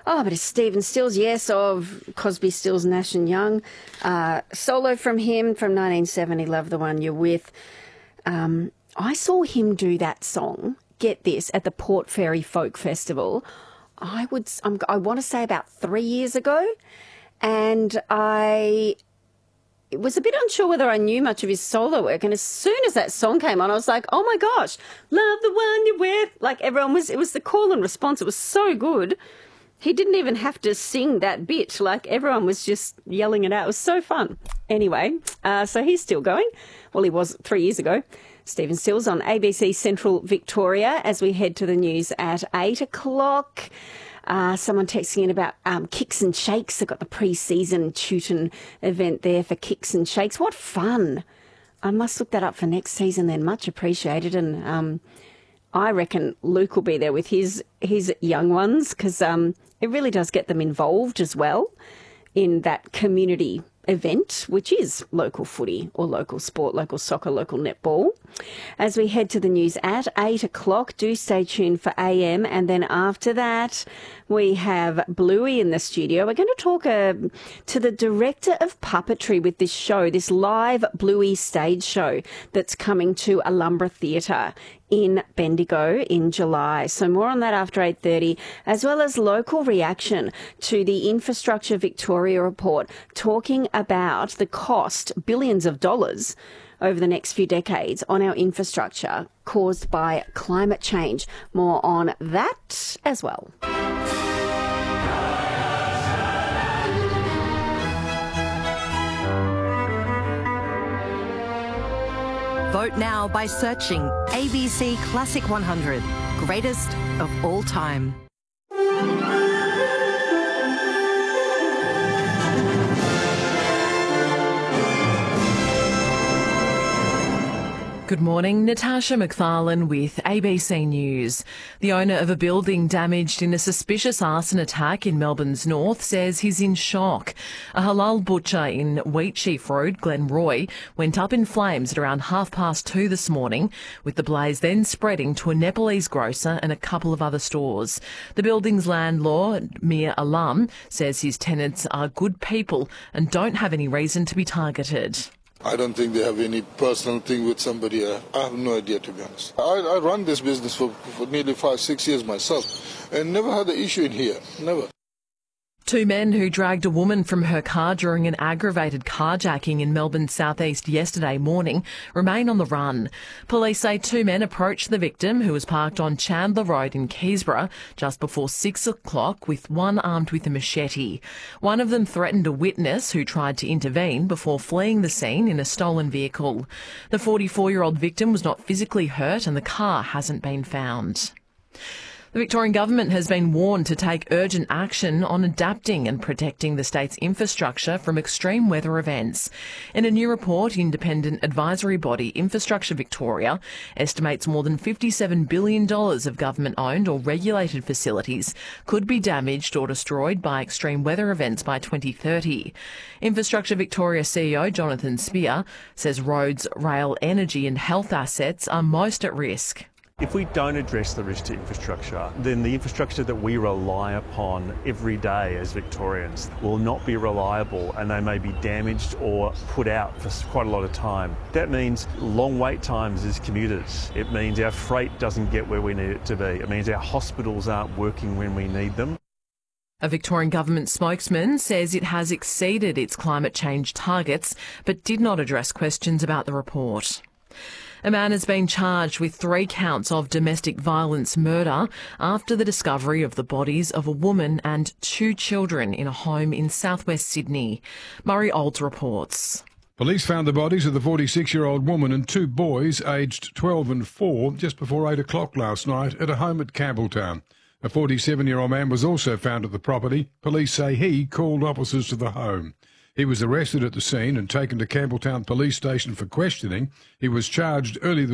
Oh, but it's Stephen Stills, yes, of Cosby, Stills, Nash and Young. Solo from him from 1970, Love the One You're With. I saw him do that song, get this, at the Port Fairy Folk Festival. I want to say about 3 years ago, and I was a bit unsure whether I knew much of his solo work. And as soon as that song came on, I was like, oh my gosh, love the one you're with. Like it was the call and response. It was so good. He didn't even have to sing that bit. Like everyone was just yelling it out. It was so fun. Anyway, so he's still going. Well, he was 3 years ago. Stephen Stills on ABC Central Victoria as we head to the news at 8 o'clock. Someone texting in about Kicks and Shakes. They've got the pre-season Teuton event there for Kicks and Shakes. What fun. I must look that up for next season then. Much appreciated. And I reckon Luke will be there with his young ones because it really does get them involved as well in that community event, which is local footy or local sport, local soccer, local netball. As we head to the news at 8 o'clock, do stay tuned for AM. And then after that, we have Bluey in the studio. We're going to talk to the director of puppetry with this show, this live Bluey stage show that's coming to Alhambra Theatre in Bendigo in July. So more on that after 8:30, as well as local reaction to the Infrastructure Victoria report talking about the cost, billions of dollars, over the next few decades on our infrastructure caused by climate change. More on that as well. Vote now by searching ABC Classic 100, greatest of all time. Good morning, Natasha McFarlane with ABC News. The owner of a building damaged in a suspicious arson attack in Melbourne's north says he's in shock. A halal butcher in Wheatsheaf Road, Glenroy, went up in flames at around 2:30 this morning, with the blaze then spreading to a Nepalese grocer and a couple of other stores. The building's landlord, Mir Alam, says his tenants are good people and don't have any reason to be targeted. I don't think they have any personal thing with somebody. I have no idea, to be honest. I run this business for nearly 5-6 years myself and never had an issue in here, never. Two men who dragged a woman from her car during an aggravated carjacking in Melbourne's southeast yesterday morning remain on the run. Police say two men approached the victim, who was parked on Chandler Road in Keysborough, just before 6 o'clock, with one armed with a machete. One of them threatened a witness who tried to intervene before fleeing the scene in a stolen vehicle. The 44-year-old victim was not physically hurt and the car hasn't been found. The Victorian Government has been warned to take urgent action on adapting and protecting the state's infrastructure from extreme weather events. In a new report, independent advisory body Infrastructure Victoria estimates more than $57 billion of government-owned or regulated facilities could be damaged or destroyed by extreme weather events by 2030. Infrastructure Victoria CEO Jonathan Spear says roads, rail, energy and health assets are most at risk. If we don't address the risk to infrastructure, then the infrastructure that we rely upon every day as Victorians will not be reliable, and they may be damaged or put out for quite a lot of time. That means long wait times as commuters. It means our freight doesn't get where we need it to be. It means our hospitals aren't working when we need them. A Victorian government spokesman says it has exceeded its climate change targets, but did not address questions about the report. A man has been charged with 3 counts of domestic violence murder after the discovery of the bodies of a woman and 2 children in a home in southwest Sydney. Murray Olds reports. Police found the bodies of the 46-year-old woman and 2 boys aged 12 and 4 just before 8 o'clock last night at a home at Campbelltown. A 47-year-old man was also found at the property. Police say he called officers to the home. He was arrested at the scene and taken to Campbelltown Police Station for questioning. He was charged early